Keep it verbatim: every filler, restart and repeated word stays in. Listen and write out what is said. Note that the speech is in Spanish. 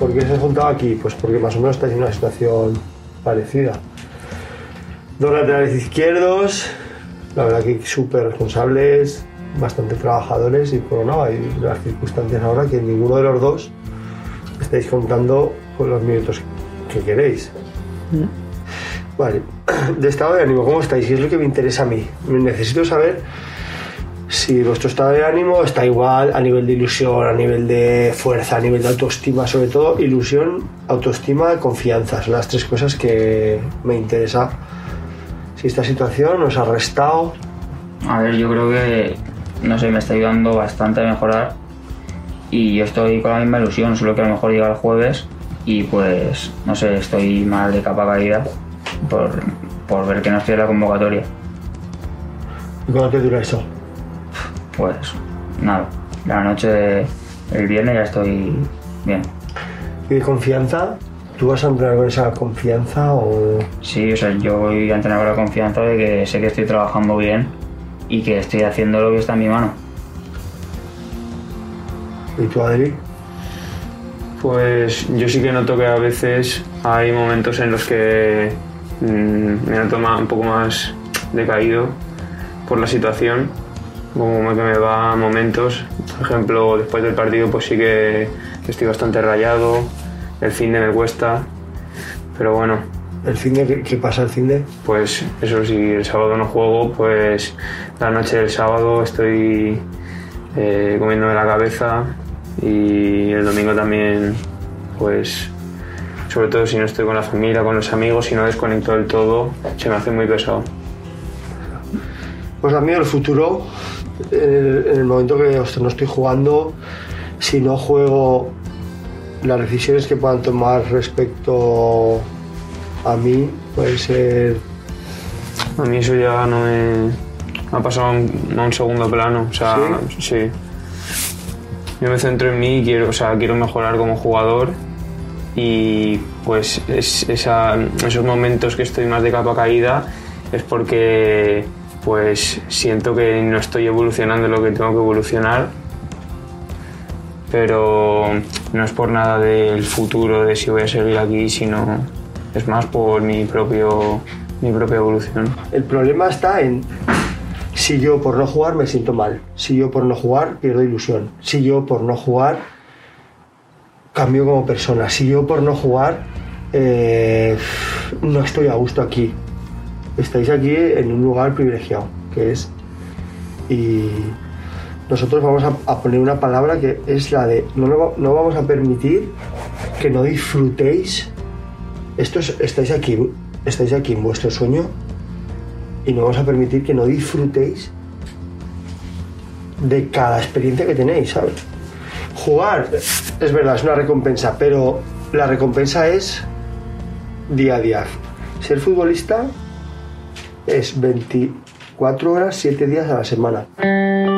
¿por qué se ha juntado aquí? Pues porque más o menos estáis en una situación parecida. Dos laterales izquierdos, la verdad que súper responsables, bastante trabajadores y por no, hay las circunstancias ahora que ninguno de los dos estáis contando con los minutos que queréis. Mm. Vale, de estado de ánimo, ¿cómo estáis? Y es lo que me interesa a mí. Necesito saber si vuestro estado de ánimo está igual a nivel de ilusión, a nivel de fuerza, a nivel de autoestima, sobre todo ilusión, autoestima, confianza. Son las tres cosas que me interesa. Si esta situación os ha restado. A ver, yo creo que, no sé, me está ayudando bastante a mejorar y yo estoy con la misma ilusión, solo que a lo mejor llega el jueves y pues, no sé, estoy mal de capa caída por, por ver que no estoy en la convocatoria. ¿Y cuánto te dura eso? Pues nada, la noche del viernes ya estoy bien. ¿Y de confianza? ¿Tú vas a entrenar con esa confianza o...? Sí, o sea, yo voy a entrenar con la confianza de que sé que estoy trabajando bien y que estoy haciendo lo que está en mi mano. ¿Y tú, Adri? Pues yo sí que noto que a veces hay momentos en los que mmm, me noto un poco más decaído por la situación, como que me va a momentos. Por ejemplo, después del partido pues sí que estoy bastante rayado, el finde me cuesta, pero bueno. ¿El finde? ¿Qué, qué pasa el finde? Pues eso, si el sábado no juego, pues la noche del sábado estoy eh, comiéndome la cabeza y el domingo también, pues sobre todo si no estoy con la familia, con los amigos, si no desconecto del todo, se me hace muy pesado. Pues a mí el futuro, en el, en el momento que ostras, no estoy jugando, si no juego, las decisiones que puedan tomar respecto a mí puede ser... A mí eso ya no me ha pasado a un, a un segundo plano, o sea, ¿sí? Sí. Yo me centro en mí y quiero, o sea, quiero mejorar como jugador y pues es, esa, esos momentos que estoy más de capa caída es porque pues siento que no estoy evolucionando lo que tengo que evolucionar, pero no es por nada del futuro, de si voy a seguir aquí, sino es más por mi propio mi propia evolución. El problema está en si yo por no jugar me siento mal, si yo por no jugar pierdo ilusión, si yo por no jugar cambio como persona, si yo por no jugar eh, no estoy a gusto aquí. Estáis aquí en un lugar privilegiado, que es... Y nosotros vamos a, a poner una palabra que es la de... No, no, no vamos a permitir que no disfrutéis. Esto es, estáis aquí, estáis aquí en vuestro sueño y no vamos a permitir que no disfrutéis de cada experiencia que tenéis, ¿sabes? Jugar, es verdad, es una recompensa, pero la recompensa es día a día. Ser futbolista es veinticuatro horas, siete días a la semana.